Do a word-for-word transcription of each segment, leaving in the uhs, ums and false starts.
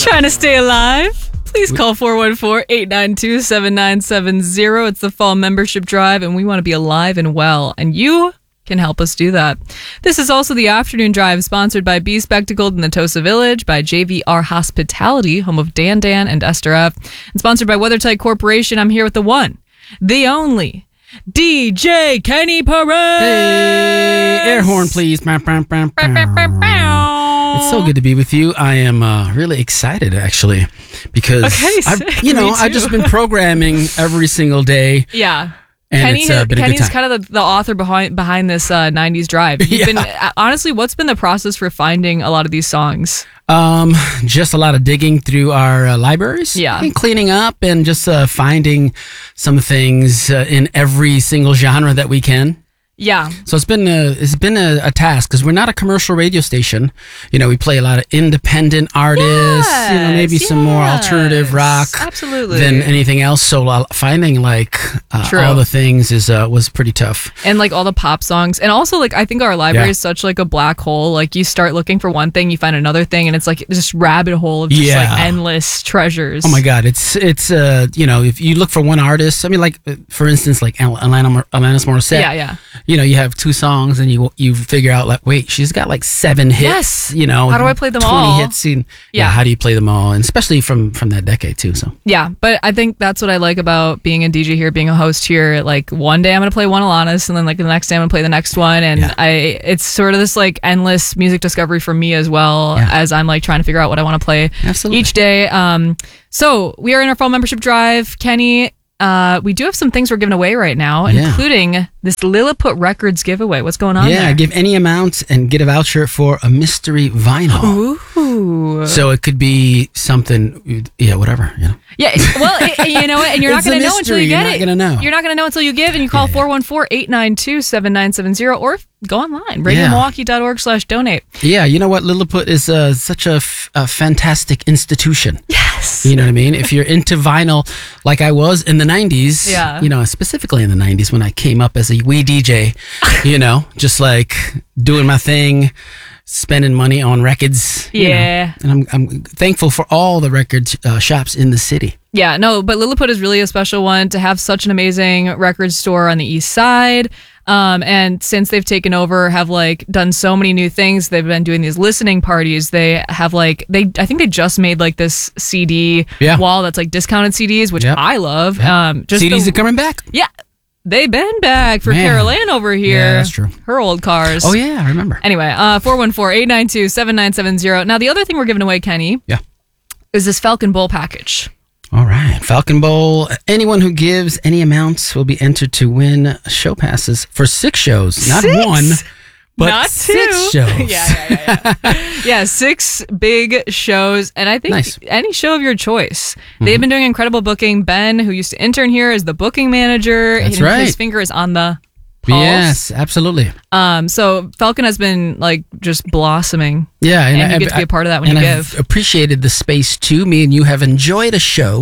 Trying to stay alive? Please call four one four, eight nine two, seven nine seven zero. It's the fall membership drive, and we want to be alive and well, and you can help us do that. This is also the afternoon drive, sponsored by Be Spectacled in the Tosa Village, by J V R Hospitality, home of Dan Dan and Esther F., and sponsored by WeatherTight Corporation. I'm here with the one, the only, D J Kenny Perez. Hey, air horn, please. Bow, bow, bow, bow. It's so good to be with you. I am uh, really excited, actually, because okay, I've, you know I've just been programming every single day. Yeah. And Kenny, it's uh, been a Kenny's good time. kind of the, the author behind behind this uh, nineties drive. You've Yeah. been uh, honestly, what's been the process for finding a lot of these songs? Um, just a lot of digging through our uh, libraries, Yeah. and cleaning up, and just uh, finding some things uh, in every single genre that we can. Yeah. So it's been a, it's been a, a task, because we're not a commercial radio station. You know, we play a lot of independent artists, you know, maybe Yes, some more yes. alternative rock Absolutely. than anything else. So uh, finding like uh, True. all the things is uh, was pretty tough. And like all the pop songs. And also like I think our library Yeah. is such like a black hole. Like you start looking for one thing, you find another thing, and it's like this rabbit hole of just Yeah. like endless treasures. Oh my God, it's it's uh you know, if you look for one artist, I mean, like uh, for instance, like Al- Alana Mor- Alanis Morissette. Yeah, yeah. You know, you have two songs, and you you figure out like, wait, she's got like seven hits. Yes. You know, How do I play them twenty all? hits. And, Yeah. yeah. How do you play them all? And especially from from that decade too. So Yeah, but I think that's what I like about being a D J here, being a host here. Like one day I'm gonna play one Alanis, and then like the next day I'm gonna play the next one, and Yeah. I it's sort of this like endless music discovery for me as well, Yeah. as I'm like trying to figure out what I want to play Absolutely. each day. Um, so we are in our fall membership drive, Kenny. Uh, we do have some things we're giving away right now, Yeah. including this Lilliput Records giveaway. What's going on yeah, there? give any amount and get a voucher for a mystery vinyl. Ooh. So it could be something, yeah, whatever. You know. Yeah, well, it, you know what? And you're not It's a going to know until you mystery. get You're it. not gonna know. You're not going to know until you give, and you call Yeah. four one four, eight nine two, seven nine seven zero, or go online, radio milwaukee dot org slash donate. Yeah, you know what? Lilliput is uh, such a, f- a fantastic institution. Yes. You know what I mean? If you're into vinyl, like I was in the nineties, Yeah. you know, specifically in the nineties when I came up as a wee D J, you know, just like doing my thing, spending money on records. you Yeah. know. And I'm, I'm thankful for all the record uh, shops in the city. Yeah, no, but Lilliput is really a special one to have such an amazing record store on the east side. Um, and since they've taken over, have like done so many new things. They've been doing these listening parties. They have like they I think they just made like this C D Yeah. wall that's like discounted C Ds, which Yep. I love. Yeah. Um, just C Ds the- are coming back. Yeah, they've been back for Man. Carol Ann over here. Yeah, that's true. Her old cars. Oh, yeah, I remember. Anyway, uh, four one four, eight nine two, seven nine seven zero. Now, the other thing we're giving away, Kenny, Yeah. is this Falcon Bowl package. All right. Falcon Bowl. Anyone who gives any amounts will be entered to win show passes for six shows. Not Six? one, but Not six two. shows. yeah, yeah, yeah. Yeah. yeah, six big shows. And I think Nice. any show of your choice. They've been doing incredible booking. Ben, who used to intern here, is the booking manager. That's His right. finger is on the pulse. Yes, absolutely. Um, so Falcon has been like just blossoming. Yeah, And you I've- get to be a part of that when and you I've give. appreciated the space too. Me and you have enjoyed a show.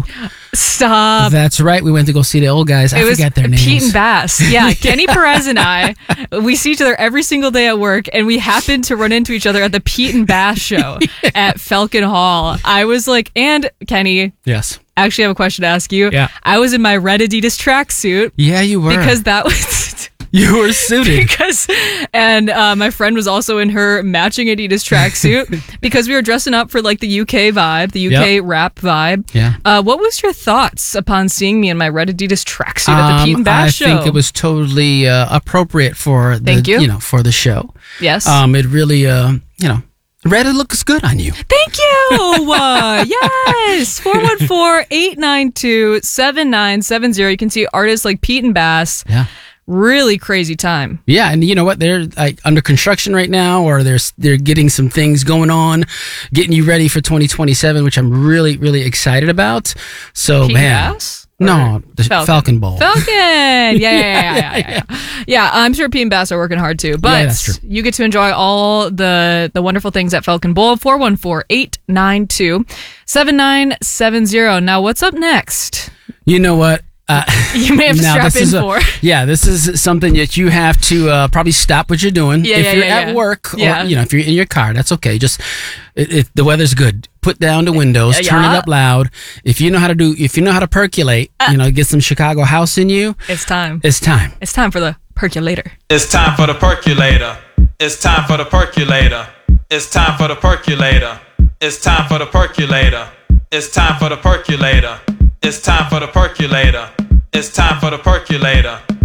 Stop. That's right. We went to go see the old guys. I It was forgot their names. Pete and Bass. Yeah, Kenny Perez and I, we see each other every single day at work, and we happened to run into each other at the Pete and Bass show at Falcon Hall. I was like, and Kenny, Yes. I actually have a question to ask you. Yeah. I was in my red Adidas tracksuit Yeah, you were. because that was... you were suited. because and uh, my friend was also in her matching Adidas tracksuit because we were dressing up for like the U K vibe, the U K Yep. rap vibe. Yeah. Uh, what was your thoughts upon seeing me in my red Adidas tracksuit at the Pete and Bass Um, I show? think it was totally uh, appropriate for the Thank you. know for the show. Yes. Um, it really uh, you know, red looks good on you. Thank you. Uh, yes. four one four, eight nine two, seven nine seven zero. You can see artists like Pete and Bass. Yeah. Really crazy time. Yeah, and you know what? They're like under construction right now, or they're they're getting some things going on, getting you ready for twenty twenty-seven, which I'm really really excited about. So Pete man, and Bass? no, the Falcon. Falcon, Bowl. Falcon. Yeah, yeah, yeah, yeah, yeah, yeah. Yeah, I'm sure Pete and Bass are working hard too. But Yeah, that's true. you get to enjoy all the the wonderful things at Falcon Bowl. four one four, eight nine two, seven nine seven zero. Now, what's up next? You know what? Uh, you may have to now, strap this in is a- for. Yeah, this is something that you have to uh, probably stop what you're doing. Yeah, if yeah, you're yeah, at yeah. work or Yeah. you know if you're in your car, that's okay. Just if if the weather's good, put down the windows, Yeah. turn it up loud. If you know how to do, if you know how to percolate, Uh. you know, get some Chicago house in you. It's time. It's time. It's time for the percolator. It's time for the percolator. It's time for the percolator. It's time for the percolator. It's time for the percolator. It's time for the percolator. It's time for the percolator. It's time for the percolator.